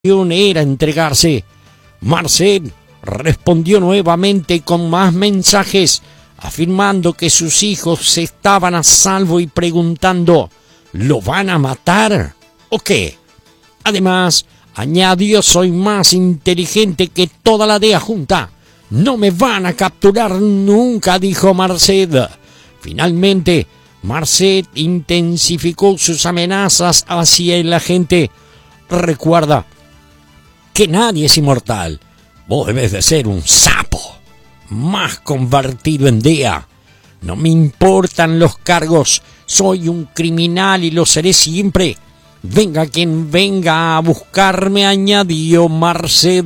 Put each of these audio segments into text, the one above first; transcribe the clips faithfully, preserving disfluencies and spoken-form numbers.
era entregarse. Marcel respondió nuevamente con más mensajes, afirmando que sus hijos estaban a salvo y preguntando, ¿lo van a matar o qué? Además, añadió, soy más inteligente que toda la D E A junta. No me van a capturar nunca, dijo Marcel. Finalmente, Marcel intensificó sus amenazas hacia el agente. Recuerda que nadie es inmortal. Vos debes de ser un sapo, más convertido en D E A. No me importan los cargos, soy un criminal y lo seré siempre. Venga quien venga a buscarme, añadió Marcel.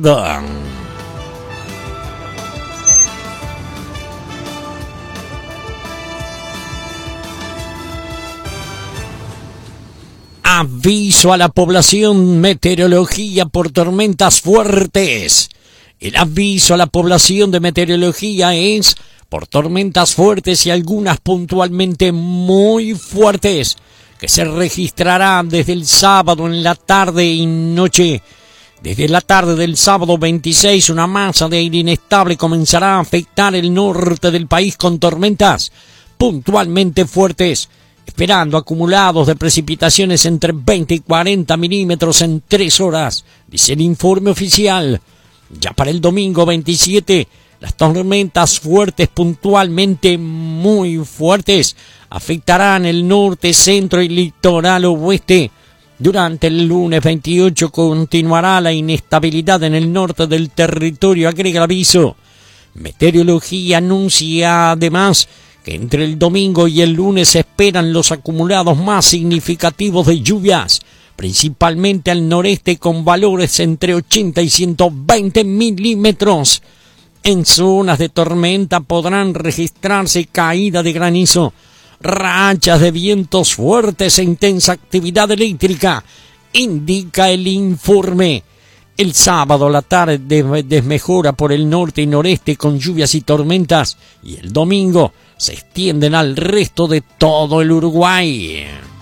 Aviso a la población, meteorología por tormentas fuertes. El aviso a la población de meteorología es por tormentas fuertes y algunas puntualmente muy fuertes, que se registrarán desde el sábado en la tarde y noche. Desde la tarde del sábado veintiséis, una masa de aire inestable comenzará a afectar el norte del país con tormentas puntualmente fuertes, esperando acumulados de precipitaciones entre veinte y cuarenta milímetros en tres horas, dice el informe oficial. Ya para el domingo veintisiete, las tormentas fuertes puntualmente muy fuertes afectarán el norte, centro y litoral oeste. Durante el lunes veintiocho continuará la inestabilidad en el norte del territorio, agrega el aviso. Meteorología anuncia además que entre el domingo y el lunes se esperan los acumulados más significativos de lluvias, principalmente al noreste con valores entre ochenta y ciento veinte milímetros. En zonas de tormenta podrán registrarse caída de granizo, rachas de vientos fuertes e intensa actividad eléctrica, indica el informe. El sábado la tarde desmejora por el norte y noreste con lluvias y tormentas, y el domingo se extienden al resto de todo el Uruguay.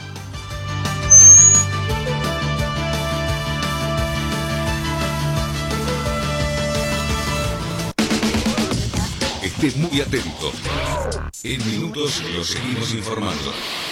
Esté muy atento. En minutos lo seguimos informando.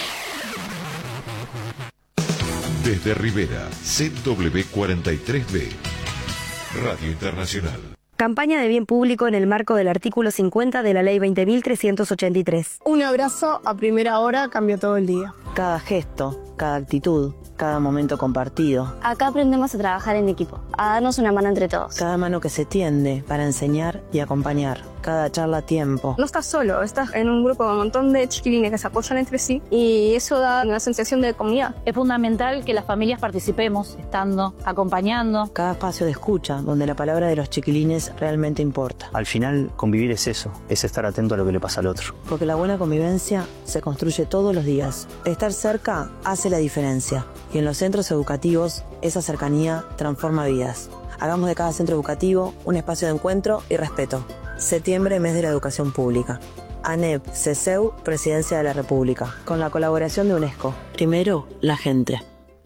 Desde Rivera, C W cuarenta y tres B, Radio Internacional. Campaña de bien público en el marco del artículo cincuenta de la Ley veinte mil trescientos ochenta y tres. Un abrazo a primera hora cambia todo el día. Cada gesto, cada actitud, cada momento compartido. Acá aprendemos a trabajar en equipo, a darnos una mano entre todos. Cada mano que se tiende para enseñar y acompañar. Cada charla a tiempo. No estás solo, estás en un grupo con un montón de chiquilines que se apoyan entre sí y eso da una sensación de comunidad. Es fundamental que las familias participemos, estando, acompañando. Cada espacio de escucha donde la palabra de los chiquilines realmente importa. Al final, convivir es eso, es estar atento a lo que le pasa al otro. Porque la buena convivencia se construye todos los días. Estar cerca hace la diferencia. Y en los centros educativos, esa cercanía transforma vidas. Hagamos de cada centro educativo un espacio de encuentro y respeto. Septiembre, mes de la educación pública. ANEP, CESEU, Presidencia de la República. Con la colaboración de UNESCO. Primero, la gente.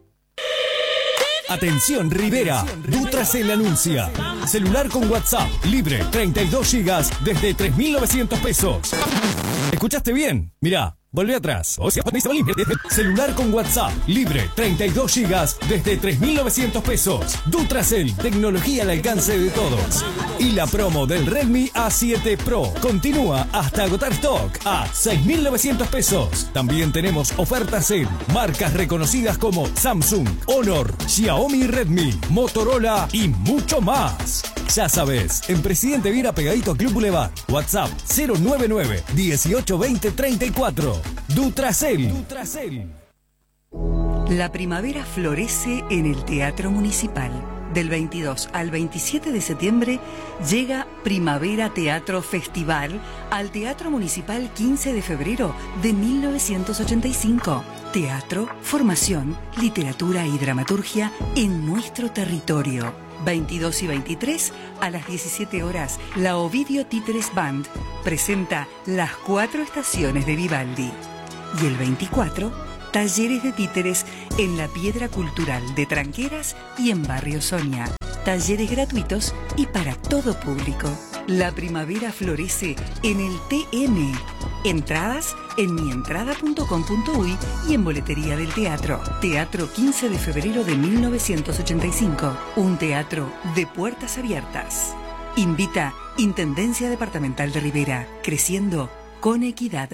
Atención Rivera, Dutracell anuncia. Celular con WhatsApp, libre, treinta y dos gigas, desde tres mil novecientos pesos. ¿Escuchaste bien? Mirá, volvé atrás. O sea, celular con WhatsApp, libre, treinta y dos gigas, desde tres mil novecientos pesos. Dutracell, tecnología al alcance de todos. Y la promo del Redmi A siete Pro continúa hasta agotar stock a seis mil novecientos pesos. También tenemos ofertas en marcas reconocidas como Samsung, Honor, Xiaomi, Redmi, Motorola y mucho más. Ya sabes, en Presidente Viera pegadito a Club Boulevard. WhatsApp cero nueve nueve, dieciocho veinte treinta y cuatro. Dutracell. Dutracell. La primavera florece en el Teatro Municipal. Del veintidós al veintisiete de septiembre llega Primavera Teatro Festival al Teatro Municipal quince de febrero de mil novecientos ochenta y cinco. Teatro, formación, literatura y dramaturgia en nuestro territorio. veintidós y veintitrés a las diecisiete horas, la Ovidio Títeres Band presenta Las Cuatro Estaciones de Vivaldi. Y el veinticuatro, Talleres de títeres en la Piedra Cultural de Tranqueras y en Barrio Sonia. Talleres gratuitos y para todo público. La primavera florece en el T M. Entradas en mientrada punto com punto uy y en boletería del teatro. Teatro quince de febrero de mil novecientos ochenta y cinco. Un teatro de puertas abiertas. Invita Intendencia Departamental de Rivera. Creciendo con equidad.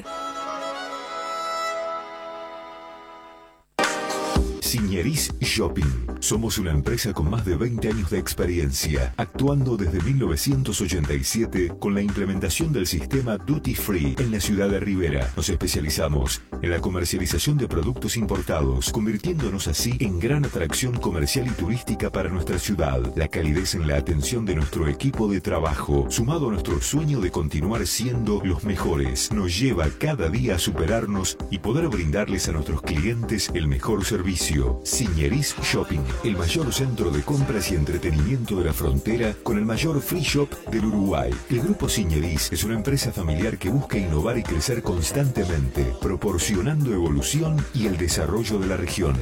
Signeris Shopping. Somos una empresa con más de veinte años de experiencia, actuando desde mil novecientos ochenta y siete con la implementación del sistema Duty Free en la ciudad de Rivera. Nos especializamos en la comercialización de productos importados, convirtiéndonos así en gran atracción comercial y turística para nuestra ciudad. La calidez en la atención de nuestro equipo de trabajo, sumado a nuestro sueño de continuar siendo los mejores, nos lleva cada día a superarnos y poder brindarles a nuestros clientes el mejor servicio. Signeris Shopping, el mayor centro de compras y entretenimiento de la frontera con el mayor free shop del Uruguay. El Grupo Signeris es una empresa familiar que busca innovar y crecer constantemente, proporcionando evolución y el desarrollo de la región.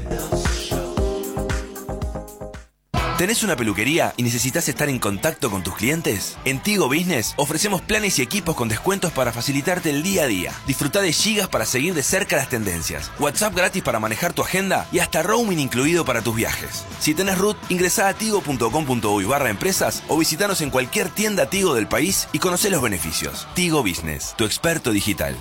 ¿Tenés una peluquería y necesitas estar en contacto con tus clientes? En Tigo Business ofrecemos planes y equipos con descuentos para facilitarte el día a día. Disfruta de gigas para seguir de cerca las tendencias, WhatsApp gratis para manejar tu agenda y hasta roaming incluido para tus viajes. Si tenés R U T, ingresá a tigo punto com punto uy barra empresas o visitanos en cualquier tienda Tigo del país y conocé los beneficios. Tigo Business, tu experto digital.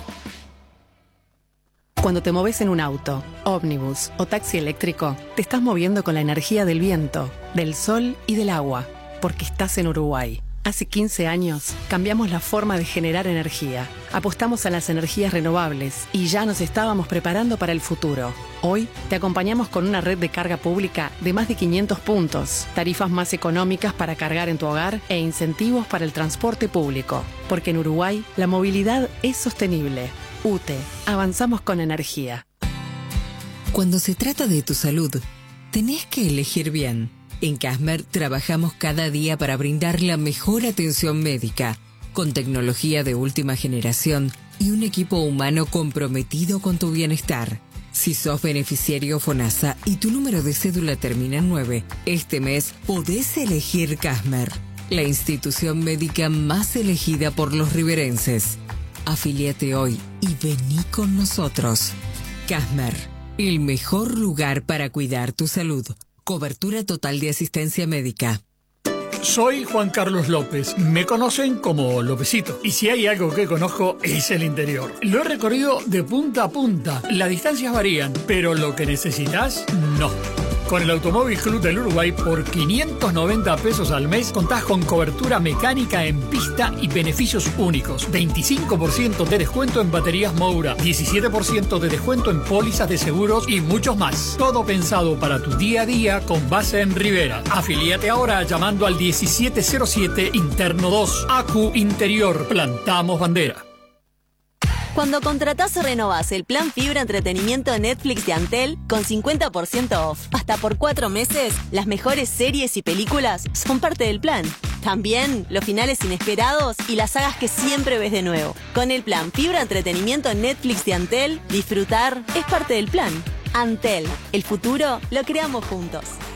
Cuando te moves en un auto, ómnibus o taxi eléctrico, te estás moviendo con la energía del viento, del sol y del agua, porque estás en Uruguay. Hace quince años cambiamos la forma de generar energía, apostamos a las energías renovables y ya nos estábamos preparando para el futuro. Hoy te acompañamos con una red de carga pública de más de quinientos puntos, tarifas más económicas para cargar en tu hogar e incentivos para el transporte público, porque en Uruguay la movilidad es sostenible. U T E, avanzamos con energía. Cuando se trata de tu salud, tenés que elegir bien. En Casmer trabajamos cada día para brindar la mejor atención médica, con tecnología de última generación y un equipo humano comprometido con tu bienestar. Si sos beneficiario FONASA y tu número de cédula termina en nueve, este mes podés elegir Casmer, la institución médica más elegida por los riverenses. Afíliate hoy y vení con nosotros. Casmer, el mejor lugar para cuidar tu salud. Cobertura total de asistencia médica. Soy Juan Carlos López. Me conocen como Lópezito. Y si hay algo que conozco es el interior. Lo he recorrido de punta a punta. Las distancias varían, pero lo que necesitas, no. Con el Automóvil Club del Uruguay, por quinientos noventa pesos al mes, contás con cobertura mecánica en pista y beneficios únicos. veinticinco por ciento de descuento en baterías Moura, diecisiete por ciento de descuento en pólizas de seguros y muchos más. Todo pensado para tu día a día con base en Rivera. Afilíate ahora llamando al diecisiete cero siete Interno dos. A Q Interior. Plantamos bandera. Cuando contratás o renovás el plan Fibra Entretenimiento de Netflix de Antel con cincuenta por ciento off, hasta por cuatro meses, las mejores series y películas son parte del plan. También los finales inesperados y las sagas que siempre ves de nuevo. Con el plan Fibra Entretenimiento en Netflix de Antel, disfrutar es parte del plan. Antel, el futuro lo creamos juntos.